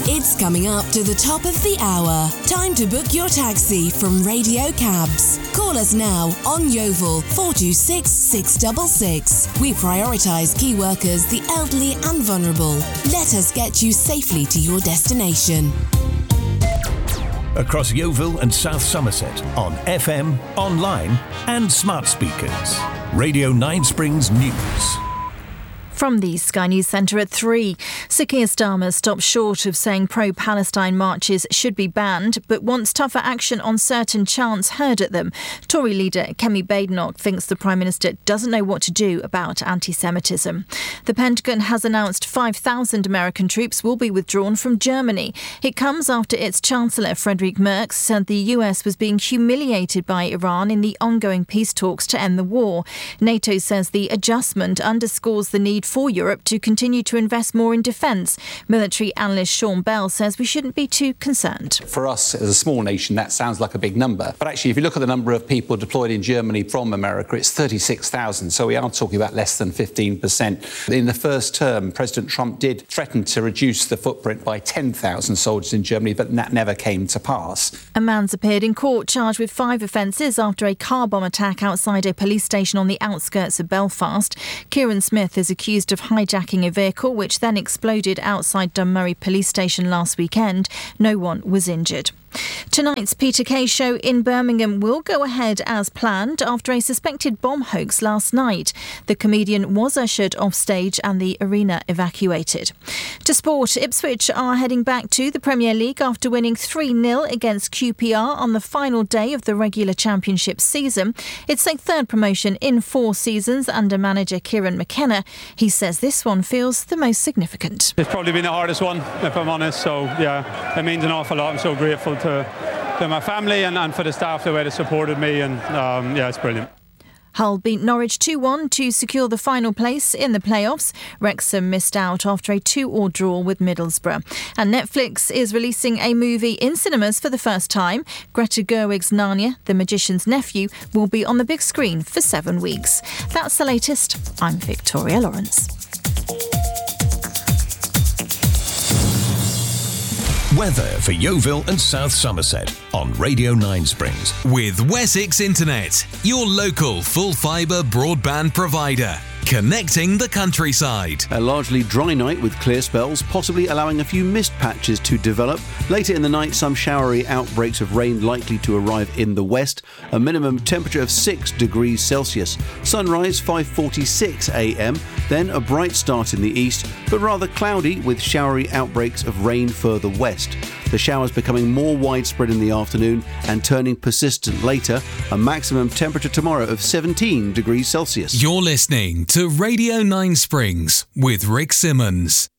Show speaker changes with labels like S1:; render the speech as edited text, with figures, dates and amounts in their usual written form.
S1: It's coming up to the top of the hour. Time to book your taxi from Radio Cabs. Call us now on Yeovil 426 666. We prioritise key workers, the elderly and vulnerable. Let us get you safely to your destination.
S2: Across Yeovil and South Somerset on FM, online and smart speakers. Radio 9 Springs News.
S3: From the Sky News Centre at 3, Sir Keir Starmer stopped short of saying pro-Palestine marches should be banned, but wants tougher action on certain chants heard at them. Tory leader Kemi Badenoch thinks the Prime Minister doesn't know what to do about anti-Semitism. The Pentagon has announced 5,000 American troops will be withdrawn from Germany. It comes after its Chancellor Friedrich Merz said the US was being humiliated by Iran in the ongoing peace talks to end the war. NATO says the adjustment underscores the need for Europe to continue to invest more in defence. Military analyst Sean Bell says we shouldn't be too concerned.
S4: For us as a small nation, that sounds like a big number. But actually, if you look at the number of people deployed in Germany from America, it's 36,000. So we are talking about less than 15%. In the first term, President Trump did threaten to reduce the footprint by 10,000 soldiers in Germany, but that never came to pass.
S3: A man's appeared in court charged with 5 offences after a car bomb attack outside a police station on the outskirts of Belfast. Kieran Smith is accused of hijacking a vehicle which then exploded outside Dunmurry police station last weekend. No one was injured. Tonight's Peter Kay show in Birmingham will go ahead as planned after a suspected bomb hoax last night. The comedian was ushered off stage and the arena evacuated. To sport, Ipswich are heading back to the Premier League after winning 3-0 against QPR on the final day of the regular championship season. It's a third promotion in 4 seasons under manager Kieran McKenna. He says this one feels the most significant.
S5: It's probably been the hardest one, if I'm honest. So, yeah, it means an awful lot. I'm so grateful to my family and for the staff, the way they supported me, and it's brilliant.
S3: Hull beat Norwich 2-1 to secure the final place in the playoffs. Wrexham missed out after a 2-2 draw with Middlesbrough. And Netflix is releasing a movie in cinemas for the first time. Greta Gerwig's Narnia, The Magician's Nephew, will be on the big screen for 7 weeks. That's the latest. I'm Victoria Lawrence.
S2: Weather for Yeovil and South Somerset on Radio 9 Springs.
S6: With Wessex Internet, your local full fibre broadband provider. Connecting the countryside.
S7: A largely dry night with clear spells, possibly allowing a few mist patches to develop. Later in the night, some showery outbreaks of rain likely to arrive in the west. A minimum temperature of 6 degrees Celsius. Sunrise 5:46 a.m. Then a bright start in the east, but rather cloudy with showery outbreaks of rain further west. The showers becoming more widespread in the afternoon and turning persistent later. A maximum temperature tomorrow of 17 degrees Celsius.
S6: You're listening to Radio 9 Springs with Rick Simmons.